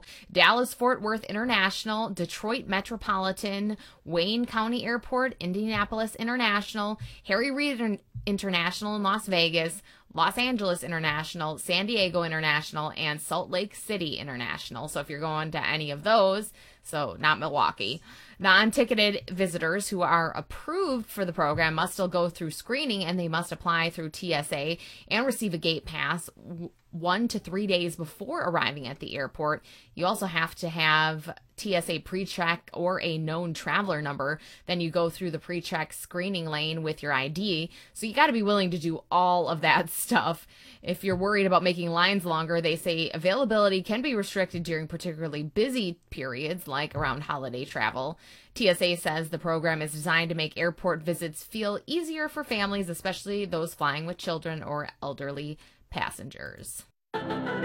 International, Dallas-Fort Worth International, Detroit Metropolitan, Wayne County Airport, Indianapolis International, Harry Reid International in Las Vegas, Los Angeles International, San Diego International, and Salt Lake City International. So if you're going to any of those, so not Milwaukee. Non-ticketed visitors who are approved for the program must still go through screening, and they must apply through TSA and receive a gate pass 1 to 3 days before arriving at the airport. You also have to have TSA pre-check or a known traveler number. Then you go through the pre-check screening lane with your ID. So you got to be willing to do all of that stuff. If you're worried about making lines longer, they say availability can be restricted during particularly busy periods like around holiday travel. TSA says the program is designed to make airport visits feel easier for families, especially those flying with children or elderly passengers.